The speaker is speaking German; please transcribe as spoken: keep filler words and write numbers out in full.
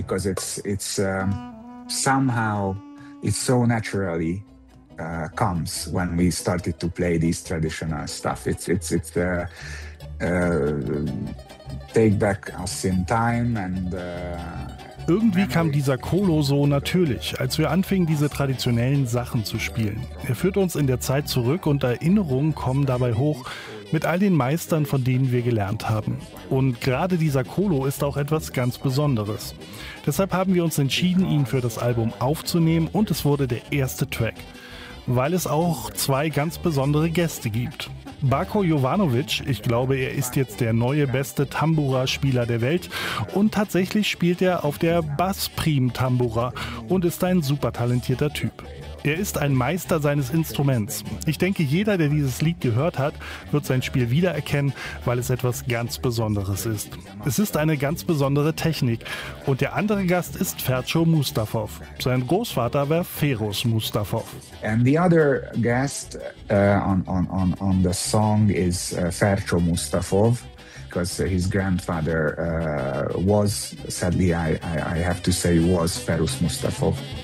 because it's it's um, somehow it so naturally uh, comes when we started to play these traditional stuff. It's it's it's uh, uh, take back us in time and. Uh, Irgendwie kam dieser Kolo so natürlich, als wir anfingen, diese traditionellen Sachen zu spielen. Er führt uns in der Zeit zurück und Erinnerungen kommen dabei hoch mit all den Meistern, von denen wir gelernt haben. Und gerade dieser Kolo ist auch etwas ganz Besonderes. Deshalb haben wir uns entschieden, ihn für das Album aufzunehmen und es wurde der erste Track. Weil es auch zwei ganz besondere Gäste gibt. Bako Jovanovic, ich glaube, er ist jetzt der neue beste Tambura-Spieler der Welt und tatsächlich spielt er auf der Bass-Prim-Tambura und ist ein super talentierter Typ. Er ist ein Meister seines Instruments. Ich denke, jeder, der dieses Lied gehört hat, wird sein Spiel wiedererkennen, weil es etwas ganz Besonderes ist. Es ist eine ganz besondere Technik. Und der andere Gast ist Fercho Mustafov. Sein Großvater war Feroz Mustafov. And the other guest uh, on, on, on, on the song is uh, Fercho Mustafov, because his grandfather uh, was, sadly I, I, I have to say, was Feroz Mustafov.